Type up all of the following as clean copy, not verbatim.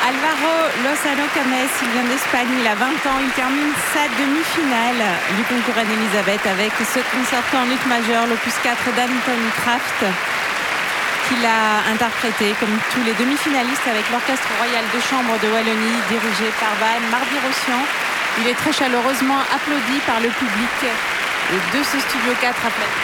Álvaro Lozano Cames, il vient d'Espagne, il a 20 ans, il termine sa demi-finale du concours Anne-Elisabeth avec ce concerto en ut majeur, l'opus 4 d'Anton Kraft, qu'il a interprété comme tous les demi-finalistes avec l'Orchestre Royal de Chambre de Wallonie, dirigé par Vahan Mardi-Rossian. Il est très chaleureusement applaudi par le public de ce Studio 4 à Platine.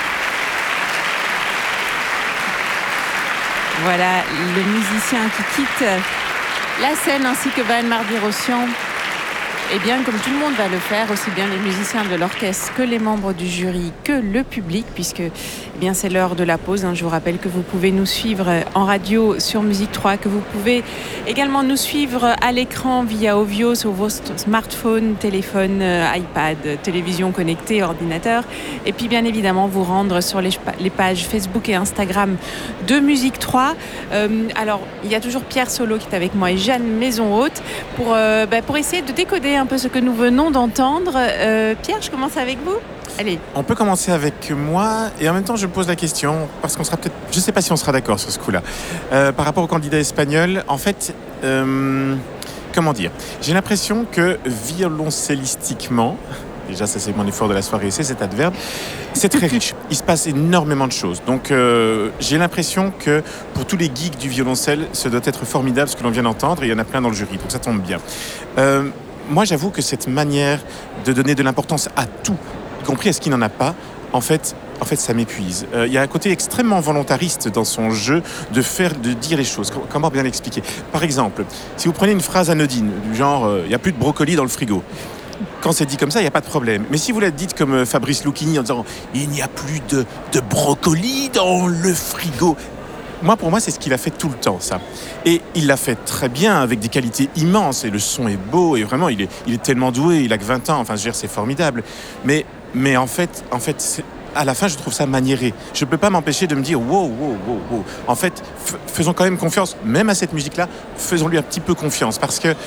Voilà le musicien qui quitte la scène ainsi que Vahan Mardi-Rossian. Et bien, comme tout le monde va le faire, aussi bien les musiciens de l'orchestre que les membres du jury, que le public, puisque bien, c'est l'heure de la pause. Je vous rappelle que vous pouvez nous suivre en radio sur Musique 3, que vous pouvez également nous suivre à l'écran via Ovio sur vos smartphones, téléphones, iPad, télévision connectée, ordinateur. Et puis, bien évidemment, vous rendre sur les pages Facebook et Instagram de Musique 3. Alors, il y a toujours Pierre Solo qui est avec moi et Jeanne Maison-Haute pour essayer de décoder un peu ce que nous venons d'entendre. Pierre, je commence avec vous. Allez. On peut commencer avec moi et en même temps je pose la question parce qu'on sera peut-être, je ne sais pas si on sera d'accord sur ce coup-là, par rapport au candidat espagnol. En fait, comment dire, j'ai l'impression que violoncellistiquement, déjà ça c'est mon effort de la soirée, c'est cet adverbe, c'est très riche, il se passe énormément de choses. Donc j'ai l'impression que pour tous les geeks du violoncelle, ce doit être formidable ce que l'on vient d'entendre et il y en a plein dans le jury, donc ça tombe bien. Moi j'avoue que cette manière de donner de l'importance à tout, y compris à ce qui n'en a pas, en fait, ça m'épuise. Il y a un côté extrêmement volontariste dans son jeu de dire les choses. Comment bien l'expliquer ? Par exemple, si vous prenez une phrase anodine, du genre « il n'y a plus de brocoli dans le frigo », quand c'est dit comme ça, il n'y a pas de problème. Mais si vous la dites comme Fabrice Lucchini en disant « il n'y a plus de brocoli dans le frigo », pour moi, c'est ce qu'il a fait tout le temps, ça. Et il l'a fait très bien, avec des qualités immenses. Et le son est beau, et vraiment, il est tellement doué. Il a que 20 ans, enfin, je veux dire, c'est formidable. Mais en fait, à la fin, je trouve ça maniéré. Je ne peux pas m'empêcher de me dire wow. En fait, faisons quand même confiance, même à cette musique-là, faisons-lui un petit peu confiance. Parce que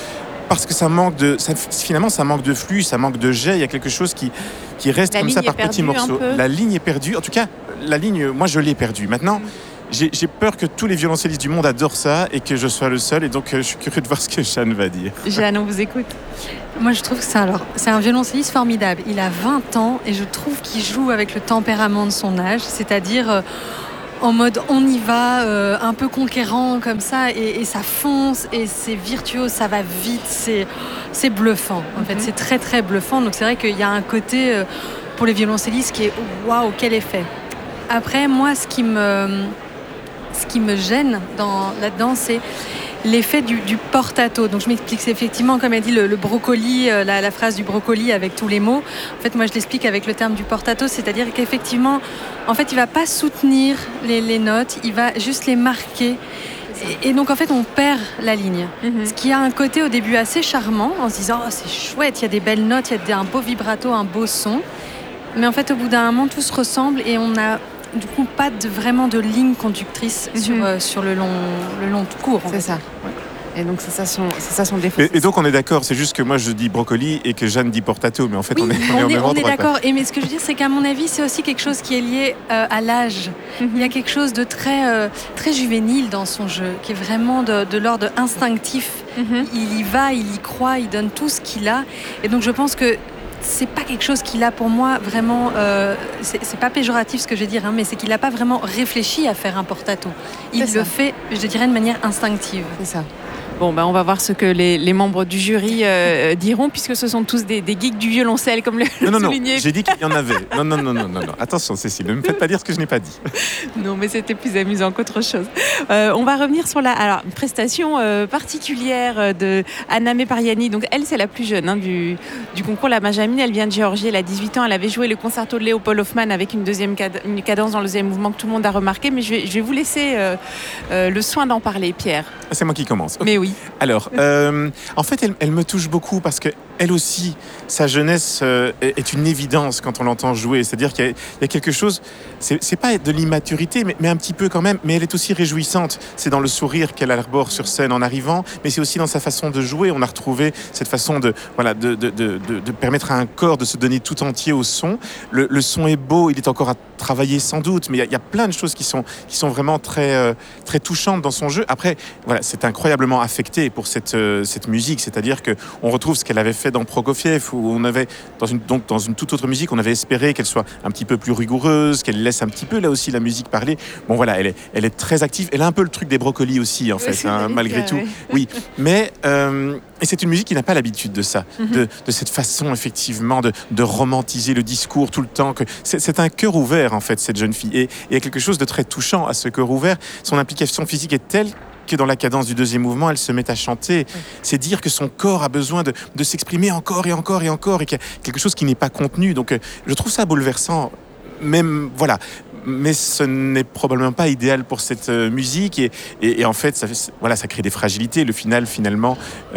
finalement, ça manque de flux, ça manque de jet. Il y a quelque chose qui reste comme ça par petits morceaux. La ligne est perdue. En tout cas, la ligne, moi, je l'ai perdue. Maintenant, j'ai peur que tous les violoncellistes du monde adorent ça et que je sois le seul. Et donc, je suis curieux de voir ce que Jeanne va dire. Jeanne, on vous écoute. Moi, je trouve que c'est un violoncelliste formidable. Il a 20 ans et je trouve qu'il joue avec le tempérament de son âge, c'est-à-dire en mode on y va, un peu conquérant comme ça, et ça fonce, et c'est virtuose, ça va vite, c'est bluffant. En fait, c'est très très bluffant. Donc c'est vrai qu'il y a un côté pour les violoncellistes qui est waouh, quel effet. Après, moi, ce qui me gêne là-dedans, c'est l'effet du portato. Donc je m'explique, c'est effectivement, comme elle dit, le brocoli, la phrase du brocoli avec tous les mots. En fait, moi je l'explique avec le terme du portato, c'est-à-dire qu'effectivement, en fait, il va pas soutenir les notes, il va juste les marquer. Et donc en fait, on perd la ligne. Ce qui a un côté au début assez charmant, en se disant oh, c'est chouette, il y a des belles notes, il y a un beau vibrato, un beau son. Mais en fait, au bout d'un moment, tout se ressemble et on a du coup pas vraiment de ligne conductrice sur le long cours. C'est ça. Ouais. Et donc c'est ça son défaut. Et donc on est d'accord, c'est juste que moi je dis brocoli et que Jeanne dit portato, mais en fait oui, on est d'accord. Mais ce que je veux dire, c'est qu'à mon avis, c'est aussi quelque chose qui est lié à l'âge. Il y a quelque chose de très très juvénile dans son jeu, qui est vraiment de l'ordre instinctif. Il y va, il y croit, il donne tout ce qu'il a. Et donc je pense que c'est pas quelque chose qu'il a pour moi vraiment, c'est pas péjoratif ce que je vais dire, mais c'est qu'il n'a pas vraiment réfléchi à faire un portato. Il le fait, je dirais, de manière instinctive. C'est ça. Bon, on va voir ce que les membres du jury diront, puisque ce sont tous des geeks du violoncelle, comme le soulignait. Non, j'ai dit qu'il y en avait. Non. Attention, Cécile, ne me faites pas dire ce que je n'ai pas dit. Non, mais c'était plus amusant qu'autre chose. On va revenir sur la prestation particulière de Anna Mepariani. Donc, elle, c'est la plus jeune du concours La Majamine. Elle vient de Géorgie, elle a 18 ans. Elle avait joué le concerto de Léopold Hoffmann avec une cadence dans le deuxième mouvement que tout le monde a remarqué. Mais je vais vous laisser le soin d'en parler, Pierre. C'est moi qui commence. Okay. Mais oui. Alors, en fait, elle me touche beaucoup parce qu'elle aussi, sa jeunesse est une évidence quand on l'entend jouer. C'est-à-dire qu'il y a quelque chose, c'est pas de l'immaturité, mais un petit peu quand même, mais elle est aussi réjouissante. C'est dans le sourire qu'elle arbore sur scène en arrivant, mais c'est aussi dans sa façon de jouer. On a retrouvé cette façon de permettre à un corps de se donner tout entier au son. Le son est beau, il est encore à travailler sans doute, mais il y a plein de choses qui sont vraiment très, très touchantes dans son jeu. Après, voilà, c'est incroyablement affecté pour cette musique, c'est-à-dire qu'on retrouve ce qu'elle avait fait dans Prokofiev, où on avait, dans une toute autre musique, on avait espéré qu'elle soit un petit peu plus rigoureuse, qu'elle laisse un petit peu là aussi la musique parler. Bon voilà, elle est très active, elle a un peu le truc des brocolis aussi en fait, malgré tout. Oui, mais et c'est une musique qui n'a pas l'habitude de ça, de cette façon effectivement de romantiser le discours tout le temps. C'est un cœur ouvert en fait, cette jeune fille, et il y a quelque chose de très touchant à ce cœur ouvert. Son implication physique est telle que dans la cadence du deuxième mouvement, elle se met à chanter. C'est dire que son corps a besoin de s'exprimer encore et encore et encore, et qu'il y a quelque chose qui n'est pas contenu. Donc je trouve ça bouleversant. Même, voilà. Mais ce n'est probablement pas idéal pour cette musique, et en fait, ça crée des fragilités. Le final finalement,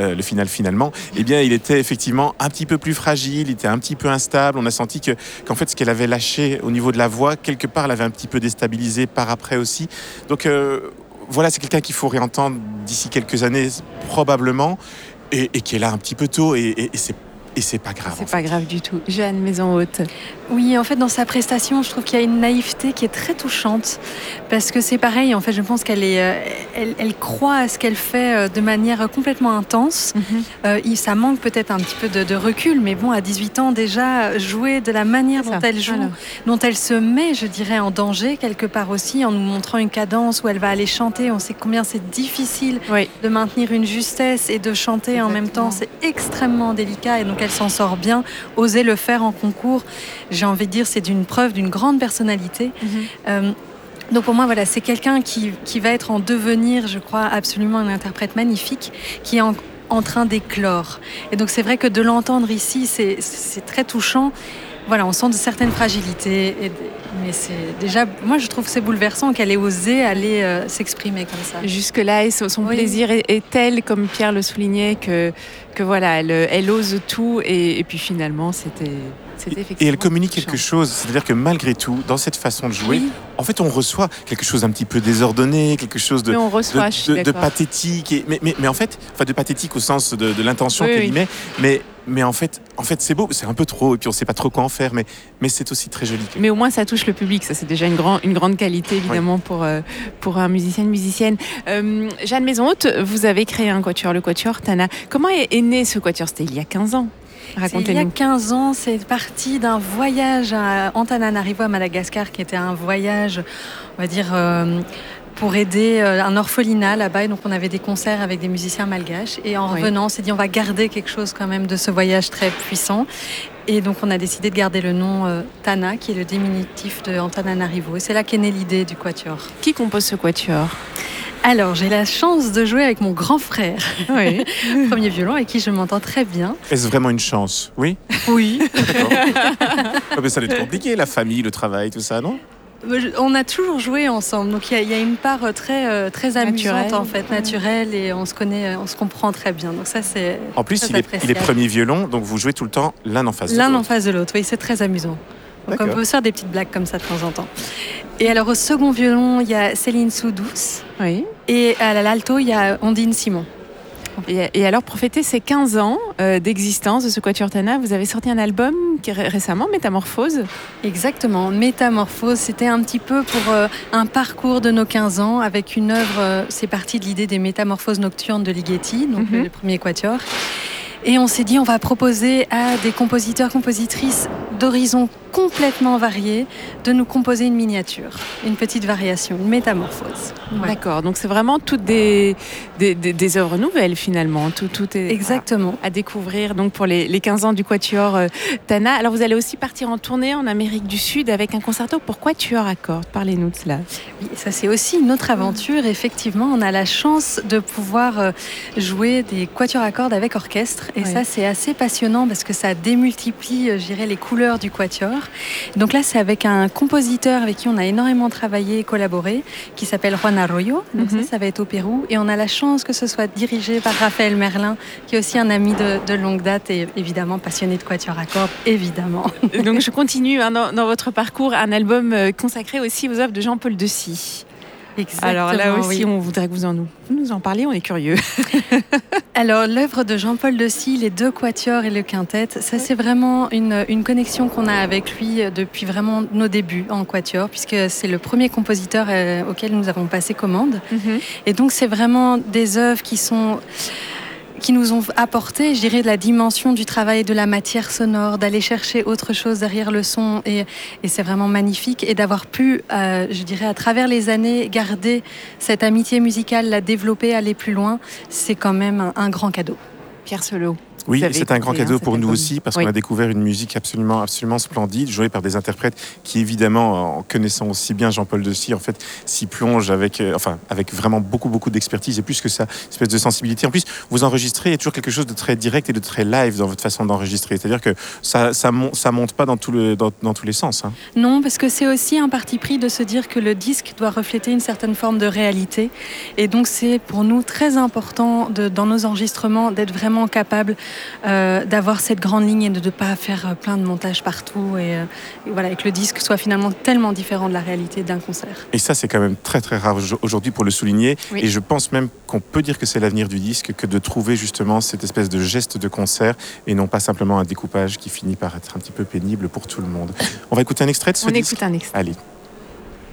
eh bien, il était effectivement un petit peu plus fragile, il était un petit peu instable. On a senti qu'en fait, ce qu'elle avait lâché au niveau de la voix, quelque part, l'avait un petit peu déstabilisé par après aussi. Donc voilà, c'est quelqu'un qu'il faut réentendre d'ici quelques années probablement, et qui est là un petit peu tôt, et c'est pas grave. C'est pas grave du tout. Jeanne Maison-Haute. Oui, en fait, dans sa prestation, je trouve qu'il y a une naïveté qui est très touchante, parce que c'est pareil, en fait, je pense qu'elle elle croit à ce qu'elle fait de manière complètement intense. Ça manque peut-être un petit peu de recul, mais bon, à 18 ans déjà, jouer de la manière dont elle joue, dont elle se met, je dirais, en danger quelque part aussi, en nous montrant une cadence où elle va aller chanter. On sait combien c'est difficile de maintenir une justesse et de chanter en même temps. C'est extrêmement délicat, et donc elle s'en sort bien. Oser le faire en concours, j'ai envie de dire, c'est d'une preuve d'une grande personnalité. Donc pour moi, voilà, c'est quelqu'un qui va être en devenir, je crois, absolument une interprète magnifique, qui est en train d'éclore. Et donc c'est vrai que de l'entendre ici, c'est très touchant. Voilà, on sent de certaines fragilités, mais c'est déjà, moi je trouve que c'est bouleversant qu'elle ait osé aller s'exprimer comme ça. Jusque-là, et son plaisir est tel, comme Pierre le soulignait, que voilà, elle ose tout, et puis finalement c'était effectivement. Et elle communique quelque chose, c'est-à-dire que malgré tout, dans cette façon de jouer, en fait, on reçoit quelque chose un petit peu désordonné, quelque chose de pathétique, mais en fait, de pathétique au sens de l'intention qu'elle y met, mais en fait, c'est beau, c'est un peu trop, et puis on ne sait pas trop quoi en faire, mais c'est aussi très joli. Mais au moins, ça touche le public, ça c'est déjà une grande qualité, évidemment, pour un musicien, une musicienne. Jeanne Maison-Haute, vous avez créé un quatuor, le quatuor Tana. Comment est né ce quatuor ? C'était il y a 15 ans. Il y a 15 ans, c'est parti d'un voyage à Antananarivo, à Madagascar, qui était un voyage, on va dire, pour aider un orphelinat là-bas. Et donc on avait des concerts avec des musiciens malgaches. Et en revenant, on s'est dit on va garder quelque chose quand même de ce voyage très puissant. Et donc on a décidé de garder le nom Tana, qui est le diminutif de Antananarivo. Et c'est là qu'est née l'idée du quatuor. Qui compose ce quatuor ? Alors, j'ai la chance de jouer avec mon grand frère, premier violon, avec qui je m'entends très bien. Est-ce vraiment une chance ? Oui. D'accord. Mais ça doit être compliqué, la famille, le travail, tout ça, non ? On a toujours joué ensemble, donc il y a une part très amusante en fait, naturelle, et on se connaît, on se comprend très bien. Donc ça c'est. En plus, il est premier violon, donc vous jouez tout le temps l'un en face de l'autre. L'un en face de l'autre, oui, c'est très amusant. Donc on peut se faire des petites blagues comme ça de temps en temps. Et alors au second violon, il y a Céline Soudous. Oui. Et à l'alto, il y a Ondine Simon. Et alors, pour fêter ces 15 ans d'existence de ce quatuor Tana, vous avez sorti un album récemment, Métamorphose. Exactement, Métamorphose, c'était un petit peu pour un parcours de nos 15 ans, avec une œuvre, c'est parti de l'idée des Métamorphoses nocturnes de Ligeti, donc le premier quatuor. Et on s'est dit, on va proposer à des compositeurs, compositrices d'horizons complètement variés de nous composer une miniature, une petite variation, une métamorphose. Ouais. D'accord, donc c'est vraiment toutes des œuvres nouvelles finalement. Tout est exactement à découvrir donc pour les 15 ans du quatuor Tana. Alors vous allez aussi partir en tournée en Amérique du Sud avec un concerto pour quatuor à cordes. Parlez-nous de cela. Oui, ça c'est aussi une autre aventure. Effectivement, on a la chance de pouvoir jouer des quatuors à cordes avec orchestre. Et ça c'est assez passionnant parce que ça démultiplie, je dirais, les couleurs du quatuor. Donc là, c'est avec un compositeur avec qui on a énormément travaillé et collaboré, qui s'appelle Juan Arroyo. Donc ça va être au Pérou. Et on a la chance que ce soit dirigé par Raphaël Merlin, qui est aussi un ami de longue date et évidemment passionné de quatuor à cordes, évidemment. Donc je continue dans votre parcours, un album consacré aussi aux œuvres de Jean-Paul Dessy. Exactement. Alors là aussi, on voudrait que vous nous en parliez, on est curieux. Alors, l'œuvre de Jean-Paul Dessy, les 2 quatuors et le quintet, ça c'est vraiment une connexion qu'on a avec lui depuis vraiment nos débuts en quatuor, puisque c'est le premier compositeur auquel nous avons passé commande. Et donc c'est vraiment des œuvres qui nous ont apporté, je dirais, de la dimension du travail de la matière sonore, d'aller chercher autre chose derrière le son. Et c'est vraiment magnifique. Et d'avoir pu, je dirais, à travers les années, garder cette amitié musicale, la développer, aller plus loin, c'est quand même un grand cadeau. Pierre Selot. Oui, c'est un grand cadeau pour nous aussi, parce qu'on a Oui. découvert une musique absolument splendide, jouée par des interprètes qui, évidemment, en connaissant aussi bien Jean-Paul Dessy, en fait, s'y plongent avec vraiment beaucoup d'expertise et plus que ça, une espèce de sensibilité. En plus, vous enregistrez, il y a toujours quelque chose de très direct et de très live dans votre façon d'enregistrer. C'est-à-dire que ça monte pas dans tous les sens. Hein. Non, parce que c'est aussi un parti pris de se dire que le disque doit refléter une certaine forme de réalité. Et donc, c'est pour nous très important dans nos enregistrements d'être vraiment capable d'avoir cette grande ligne et de ne pas faire plein de montages partout et voilà, et que le disque soit finalement tellement différent de la réalité d'un concert. Et ça, c'est quand même très rare aujourd'hui pour le souligner. Oui. Et je pense même qu'on peut dire que c'est l'avenir du disque que de trouver justement cette espèce de geste de concert et non pas simplement un découpage qui finit par être un petit peu pénible pour tout le monde. On va écouter un extrait de ce disque. Écoute un extrait. Allez.